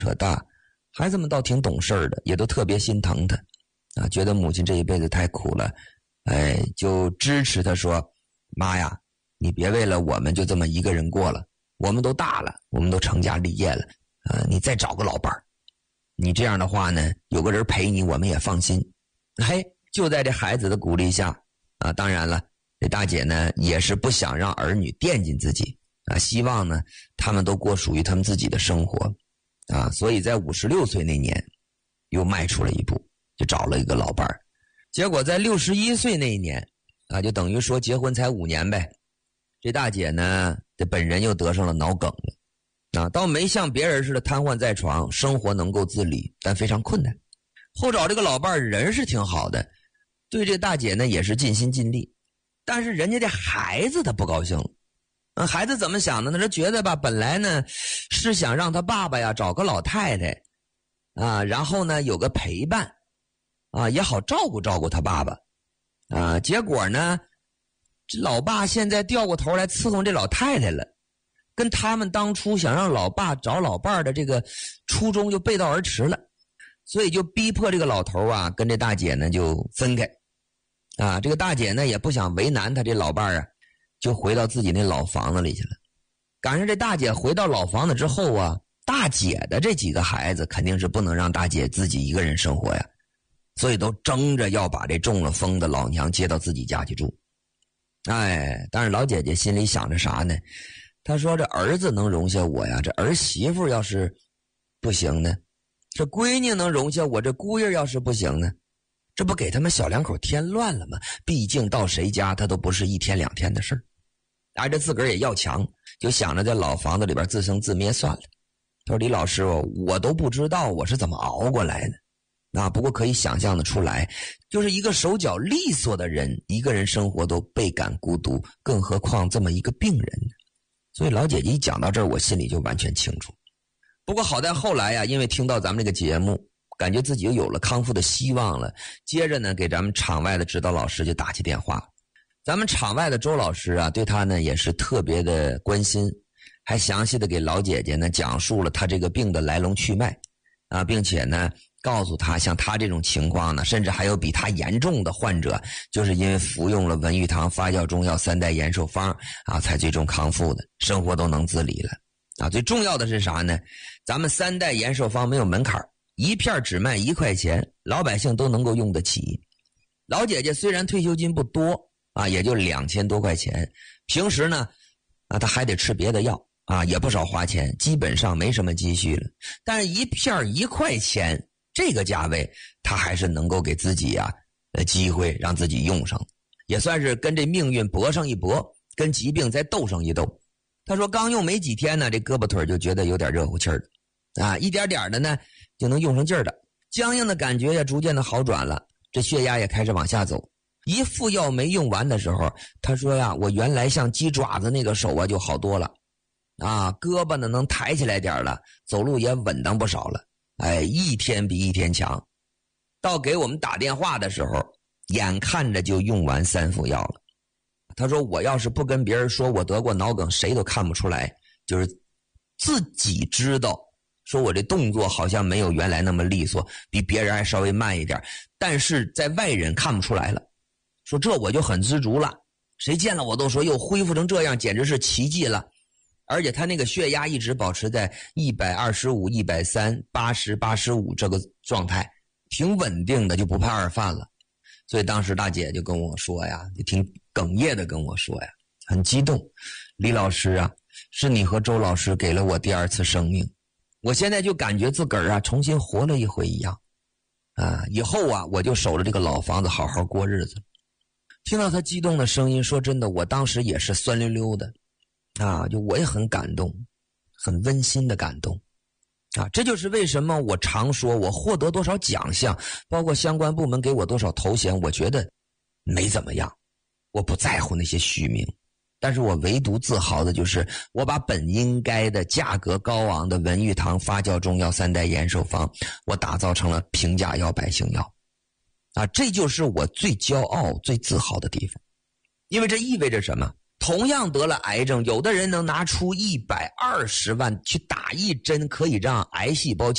扯大，孩子们倒挺懂事的，也都特别心疼他啊，觉得母亲这一辈子太苦了，就支持他说，妈呀，你别为了我们就这么一个人过了，我们都大了，我们都成家立业了你再找个老伴儿，你这样的话呢，有个人陪你，我们也放心。就在这孩子的鼓励下当然了，这大姐呢也是不想让儿女惦记自己希望呢他们都过属于他们自己的生活所以在56岁那年又迈出了一步，就找了一个老伴儿。结果在61岁那一年就等于说结婚才5年呗，这大姐呢这本人又得上了脑梗了倒没像别人似的瘫痪在床，生活能够自理，但非常困难。后找这个老伴儿人是挺好的，对这大姐呢也是尽心尽力，但是人家这孩子他不高兴了孩子怎么想的呢？他觉得吧，本来呢是想让他爸爸呀找个老太太然后呢有个陪伴也好照顾照顾他爸爸结果呢这老爸现在掉过头来伺候这老太太了，跟他们当初想让老爸找老伴儿的这个初衷就背道而驰了，所以就逼迫这个老头跟这大姐呢就分开这个大姐呢也不想为难他这老伴儿就回到自己那老房子里去了。赶上这大姐回到老房子之后大姐的这几个孩子肯定是不能让大姐自己一个人生活呀，所以都争着要把这中了风的老娘接到自己家去住。但是老姐姐心里想着啥呢？她说这儿子能容下我呀，这儿媳妇要是不行呢，这闺女能容下我，这姑爷要是不行呢，这不给他们小两口添乱了吗？毕竟到谁家他都不是1天2天的事儿这自个儿也要强，就想着在老房子里边自生自灭算了。他说李老师我都不知道我是怎么熬过来的不过可以想象的出来，就是一个手脚利索的人一个人生活都倍感孤独，更何况这么一个病人呢。所以老姐姐一讲到这儿，我心里就完全清楚。不过好在后来因为听到咱们这个节目，感觉自己又有了康复的希望了，接着呢给咱们场外的指导老师就打起电话。咱们场外的周老师对他呢也是特别的关心，还详细的给老姐姐呢讲述了他这个病的来龙去脉并且呢告诉他像他这种情况呢，甚至还有比他严重的患者，就是因为服用了文玉堂发酵中药3代延寿方才最终康复的，生活都能自理了最重要的是啥呢？咱们3代延寿方没有门槛，一片只卖1块钱，老百姓都能够用得起。老姐姐虽然退休金不多也就2000多块钱，平时呢她还得吃别的药也不少花钱，基本上没什么积蓄了。但是一片1块钱这个价位，她还是能够给自己机会让自己用上，也算是跟这命运搏上一搏，跟疾病再斗上一斗。她说刚用没几天呢，这胳膊腿就觉得有点热乎气儿的一点点的呢就能用上劲儿的，僵硬的感觉也逐渐的好转了，这血压也开始往下走。一副药没用完的时候，他说我原来像鸡爪子那个手就好多了胳膊呢能抬起来点了，走路也稳当不少了一天比一天强。到给我们打电话的时候，眼看着就用完3副药了。他说我要是不跟别人说我得过脑梗，谁都看不出来，就是自己知道说我这动作好像没有原来那么利索，比别人还稍微慢一点，但是在外人看不出来了，说这我就很知足了，谁见了我都说又恢复成这样，简直是奇迹了。而且他那个血压一直保持在125、130、80、85这个状态，挺稳定的，就不怕二犯了。所以当时大姐就跟我说就挺哽咽的跟我说很激动，李老师是你和周老师给了我第2次生命，我现在就感觉自个儿重新活了一回一样以后我就守着这个老房子好好过日子。听到他激动的声音，说真的我当时也是酸溜溜的就我也很感动，很温馨的感动这就是为什么我常说我获得多少奖项，包括相关部门给我多少头衔，我觉得没怎么样，我不在乎那些虚名，但是我唯独自豪的就是我把本应该的价格高昂的文玉堂发酵中药3代延寿方，我打造成了平价药、百姓药这就是我最骄傲最自豪的地方。因为这意味着什么？ 同样得了癌症，有的人能拿出120万去打一针，可以让癌细胞